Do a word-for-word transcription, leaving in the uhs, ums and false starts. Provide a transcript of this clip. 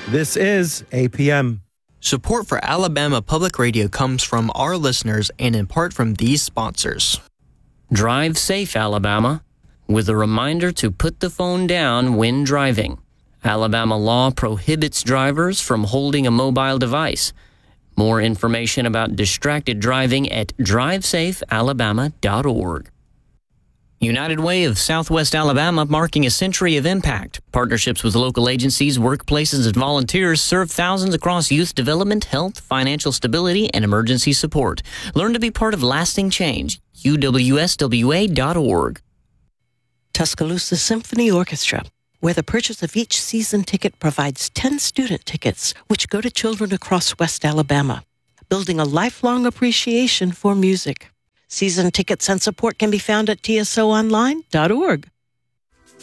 This is A P M. Support for Alabama Public Radio comes from our listeners and in part from these sponsors. Drive safe, Alabama, with a reminder to put the phone down when driving. Alabama law prohibits drivers from holding a mobile device. More information about distracted driving at drive safe alabama dot org. United Way of Southwest Alabama, marking a century of impact. Partnerships with local agencies, workplaces, and volunteers serve thousands across youth development, health, financial stability, and emergency support. Learn to be part of lasting change. U W S W A dot org. Tuscaloosa Symphony Orchestra, where the purchase of each season ticket provides ten student tickets, which go to children across West Alabama, building a lifelong appreciation for music. Season tickets and support can be found at T S O online dot org.